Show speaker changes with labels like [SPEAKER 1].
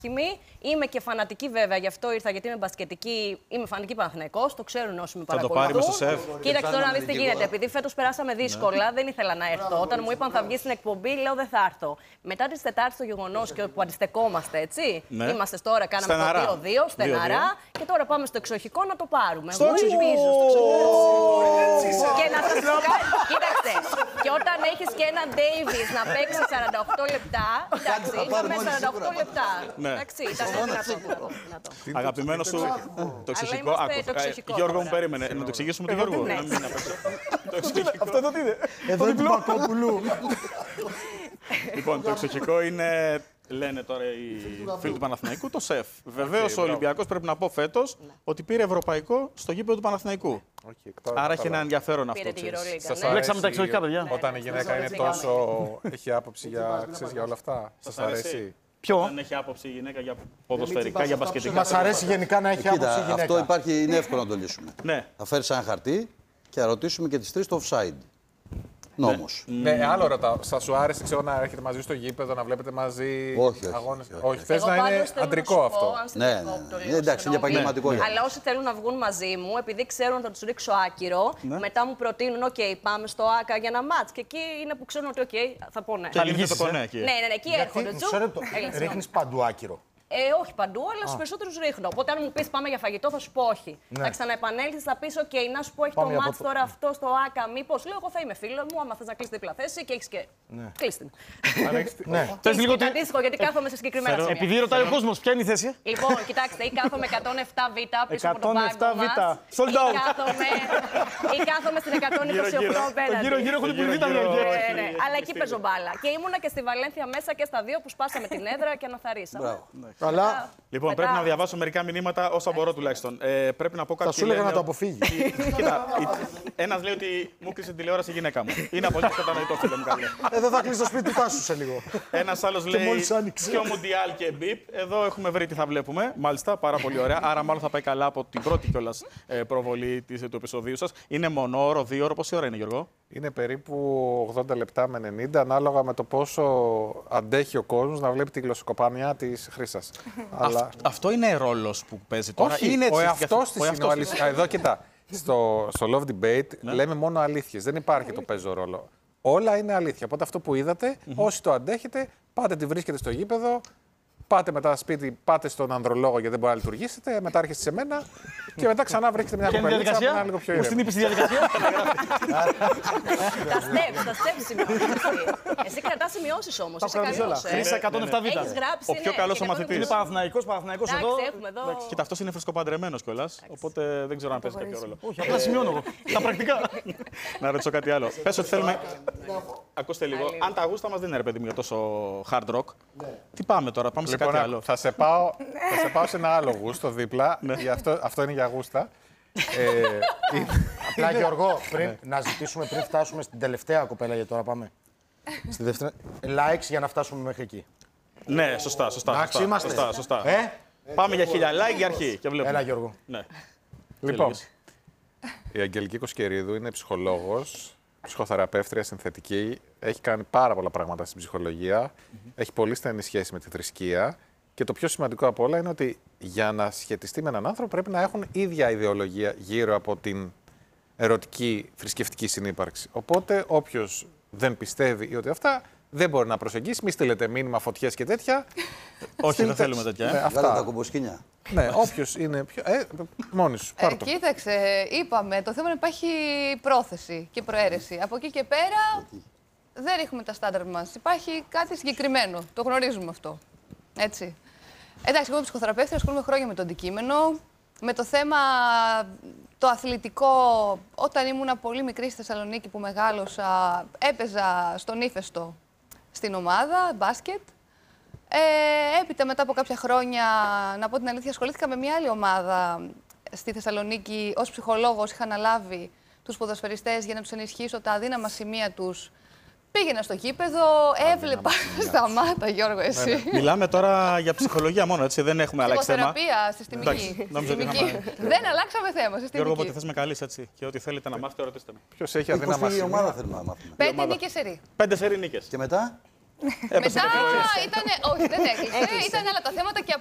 [SPEAKER 1] Είμαι και φανατική βέβαια, γι' αυτό ήρθα, γιατί είμαι μπασκετική. Είμαι φανατική Παναθηναϊκός, το ξέρουν όσοι με παρακολουθούν.
[SPEAKER 2] Θα το πάρει με στο σεφ.
[SPEAKER 1] Κοίταξε τώρα να δεις τι γίνεται. Επειδή φέτος περάσαμε δύσκολα, δεν ήθελα να έρθω. Όταν μου είπαν θα βγει στην εκπομπή, λέω δεν θα έρθω. Μετά τη Τετάρτη το γεγονός και που αντιστεκόμαστε, έτσι.
[SPEAKER 2] Ναι.
[SPEAKER 1] Είμαστε τώρα, κάναμε το 2-2, στεναρά. Και τώρα πάμε στο εξοχικό να το πάρουμε.
[SPEAKER 2] Στο εξοχικό.
[SPEAKER 1] Και να σας πω κάτι. Κοίταξε. Και όταν έχεις και έναν Ντέιβις να παίξει 48 λεπτά. Εντάξει, είχαμε 48 λεπτά. Εντάξει, ήταν δυνατό.
[SPEAKER 2] Αγαπημένο σου το εξοχικό. Γιώργο μου, περίμενε. Να το εξηγήσουμε τον Γιώργο.
[SPEAKER 3] Αυτό εδώ τι είναι. Εδώ είναι του Μπακόπουλου.
[SPEAKER 2] Λοιπόν, το εξοχικό είναι, λένε τώρα οι φίλοι του Παναθηναϊκού, το σεφ. Βεβαίως ο Ολυμπιακός, πρέπει να πω φέτος, ότι πήρε ευρωπαϊκό στο γήπεδο του Παναθηναϊκού. Άρα έχει ένα ενδιαφέρον αυτό.
[SPEAKER 4] Λέξαμε τα εξοχικά, παιδιά.
[SPEAKER 3] Όταν η γυναίκα είναι τόσο. Έχει άποψη για όλα αυτά. Σας αρέσει.
[SPEAKER 2] Ποιο? Αν έχει άποψη η γυναίκα για ποδοσφαιρικά, για μπασκετικά.
[SPEAKER 5] Μας αρέσει γενικά να έχει άποψη η γυναίκα.
[SPEAKER 6] Αυτό υπάρχει, είναι εύκολο να το λύσουμε.
[SPEAKER 2] Ναι.
[SPEAKER 6] Θα φέρεις ένα χαρτί και θα ρωτήσουμε και τις τρεις το offside. Νόμος.
[SPEAKER 3] Ναι, άλλο ρωτάω. Σας σου άρεσε ξέρω, να έρχεται μαζί στο γήπεδο, να βλέπετε μαζί αγώνες? Όχι. Θες να είναι αντρικό αυτό.
[SPEAKER 6] Ναι, εντάξει, είναι επαγγελματικό.
[SPEAKER 1] Αλλά όσοι θέλουν να βγουν μαζί μου, επειδή ξέρουν ότι θα του ρίξω άκυρο, μετά μου προτείνουν, OK, πάμε στο ΆΚΑ για ένα μάτς. Και εκεί είναι που ξέρουν ότι, OK, θα πω ναι.
[SPEAKER 2] Θα λυγίσει το κονέ εκεί.
[SPEAKER 1] Ναι, εκεί έρχονται.
[SPEAKER 5] Ρίχνεις παντού άκυρο.
[SPEAKER 1] Όχι παντού, αλλά στους περισσότερους ρίχνω. Οπότε, αν μου πεις πάμε για φαγητό, θα σου πω όχι. Θα ξαναεπανέλθεις, θα πεις: OK, να σου πω, έχει το μάτς τώρα αυτό στο ΆΚΑ. Μήπως λέω: Εγώ θα είμαι φίλο μου, άμα θες να κλείσεις δίπλα θέση και έχεις και. Κλείς την.
[SPEAKER 4] Θες λίγο
[SPEAKER 1] το αντίστοιχο, γιατί κάθομαι σε συγκεκριμένα σημεία.
[SPEAKER 4] Επειδή ρωτάει ο κόσμος, ποια είναι η θέση?
[SPEAKER 1] Λοιπόν, κοιτάξτε, ή κάθομαι 107β πίσω από το πάγκο.
[SPEAKER 4] 107β. Sold out.
[SPEAKER 1] Ή κάθομαι στην 128 απέναντι.
[SPEAKER 4] Γύρω-γύρω έχουν την β'
[SPEAKER 1] Αλλά εκεί παίζω μπάλα. Και ήμουνα και στη Βαλένθια μέσα και στα δύο που σπάσαμε την έδρα και αναθαρίσαμε.
[SPEAKER 5] Καλά.
[SPEAKER 2] Λοιπόν, πρέπει να διαβάσω μερικά μηνύματα όσα μπορώ τουλάχιστον. Πρέπει να πω κάτι.
[SPEAKER 5] Θα σου έλεγα να το αποφύγει.
[SPEAKER 2] Κοίτα, ένας λέει ότι μου κλείσε τηλεόραση η γυναίκα μου. Είναι απολύτως κατανοητό, φίλε μου, καλέ.
[SPEAKER 5] Εδώ θα κλείσει το σπίτι του Τάσου σε λίγο.
[SPEAKER 2] Ένας άλλος λέει πιο Μουντιάλ και μπιπ. Εδώ έχουμε βρει τι θα βλέπουμε. Μάλιστα, πάρα πολύ ωραία. Άρα, μάλλον θα πάει καλά από την πρώτη κιόλας προβολή του επεισοδίου σας. Είναι μονόωρο, 2ωρο. Πόση ώρα είναι, Γιώργο?
[SPEAKER 3] Είναι περίπου 80 λεπτά με 90, ανάλογα με το πόσο αντέχει ο κόσμος να βλέπει τη γλωσσοκοπάνια της Χρύσας. Αλλά...
[SPEAKER 2] Αυτό είναι ρόλος που παίζει τώρα?
[SPEAKER 3] Όχι,
[SPEAKER 2] είναι
[SPEAKER 3] ο εαυτός της είναι ο αλήθειας. Εδώ, κοιτά, στο Love Debate λέμε μόνο αλήθειες. Δεν υπάρχει το παίζω ρόλο. Όλα είναι αλήθεια. Οπότε αυτό που είδατε, όσοι το αντέχετε, πάτε τη βρίσκετε στο γήπεδο, πάτε μετά σπίτι, πάτε στον ανδρολόγο γιατί δεν μπορεί να λειτουργήσετε, μετά έρχεστε σε μένα και μετά ξανά βρίσκετε μια κοπελίτσα που είναι λίγο πιο ήρεμη.
[SPEAKER 4] Στην είπες τη διαδικασία.
[SPEAKER 1] Τα steps σημειώσεις. Εσύ κρατάς σημειώσεις όμως. Είσαι καλός.
[SPEAKER 4] Χρύσα 107β.
[SPEAKER 1] Έχεις γράψει.
[SPEAKER 2] Ο πιο καλός ο μαθητής.
[SPEAKER 4] Είναι Παναθηναϊκός εδώ.
[SPEAKER 1] Έχουμε εδώ.
[SPEAKER 2] Κοίτα, αυτός είναι φρεσκοπαντρεμένος κιόλας. Οπότε δεν ξέρω αν παίζει κάποιο ρόλο.
[SPEAKER 4] Όχι, απλά σημειώνω εγώ. Τα πρακτικά.
[SPEAKER 2] Να ρωτήσω κάτι άλλο. Πες ότι θέλουμε. Ακούστε λίγο. Αν τα γούστα μας δεν είναι ρε παιδί μου για τόσο hard rock. Τι πάμε τώρα, πάμε σε κάτι άλλο.
[SPEAKER 3] Θα σε πάω σε ένα άλλο γούστο δίπλα. Αυτό είναι για γούστα.
[SPEAKER 5] Απλά Γιώργο, να ζητήσουμε πριν φτάσουμε στην τελευταία κοπέλα, γιατί τώρα πάμε. Στη δεύτερη. Likes για να φτάσουμε μέχρι εκεί.
[SPEAKER 2] Ναι, σωστά.
[SPEAKER 5] Εντάξει, είμαστε.
[SPEAKER 2] Σωστά. Πάμε για 1000 like για αρχή. Και βλέπουμε.
[SPEAKER 5] Έλα, Γιώργο.
[SPEAKER 2] Ναι.
[SPEAKER 3] Λοιπόν, η Αγγελική Κοσκερίδου είναι ψυχολόγος, ψυχοθεραπεύτρια συνθετική. Έχει κάνει πάρα πολλά πράγματα στην ψυχολογία. Έχει πολύ στενή σχέση με τη θρησκεία. Και το πιο σημαντικό από όλα είναι ότι για να σχετιστεί με έναν άνθρωπο πρέπει να έχουν ίδια ιδεολογία γύρω από την ερωτική θρησκευτική συνύπαρξη. Οπότε όποιος δεν πιστεύει ότι αυτά δεν μπορεί να προσεγγίσει. Μη στείλετε μήνυμα, φωτιές και τέτοια.
[SPEAKER 2] Όχι, δεν θέλουμε τέτοια.
[SPEAKER 6] Αυτά τα κομποσκίνια.
[SPEAKER 3] Ναι, όποιος είναι πιο. Μόνοι σου.
[SPEAKER 7] Κοίταξε, είπαμε, το θέμα είναι να υπάρχει πρόθεση και προαίρεση. Από εκεί και πέρα δεν ρίχνουμε τα στάνταρ μας. Υπάρχει κάτι συγκεκριμένο. Το γνωρίζουμε αυτό. Έτσι. Εντάξει, εγώ είμαι ψυχοθεραπεύτρια, ασχολούμαι χρόνια με το αντικείμενο. Με το θέμα το αθλητικό, όταν ήμουν πολύ μικρή στη Θεσσαλονίκη που μεγάλωσα, έπαιζα στον Ύφεστο στην ομάδα, μπάσκετ. Έπειτα μετά από κάποια χρόνια, να πω την αλήθεια, ασχολήθηκα με μια άλλη ομάδα στη Θεσσαλονίκη. Ως ψυχολόγος είχα αναλάβει τους ποδοσφαιριστές για να τους ενισχύσω τα αδύναμα σημεία τους. Πήγαινα στο γήπεδο, έβλεπα. Σταμάτα, Γιώργο, εσύ.
[SPEAKER 2] Μιλάμε τώρα για ψυχολογία μόνο, έτσι. Δεν έχουμε αλλάξει θέμα.
[SPEAKER 7] Ψυχοθεραπεία, συστημική. Δεν αλλάξαμε θέμα.
[SPEAKER 2] Γιώργο, όποτε θες με καλείς, έτσι. Και ό,τι θέλετε να μάθετε, ρωτήστε με.
[SPEAKER 3] Ποιος έχει αδύναμα σημεία.
[SPEAKER 6] ομάδα θέλουμε να μάθουμε.
[SPEAKER 7] 5 νίκες σερί.
[SPEAKER 2] 5 σερί νίκες.
[SPEAKER 6] Και μετά.
[SPEAKER 2] Έπεσε
[SPEAKER 7] Μετά
[SPEAKER 2] με την
[SPEAKER 7] ήταν. Όχι, δεν έκλεισε. Ήταν άλλα τα θέματα και